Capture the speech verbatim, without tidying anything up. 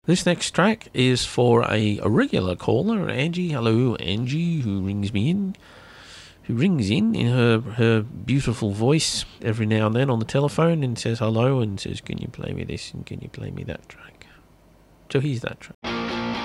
This next track is for a, a regular caller, Angie. Hello, Angie, who rings me in. Who rings in in her, her beautiful voice every now and then on the telephone and says hello and says, can you play me this and can you play me that track? So here's that track.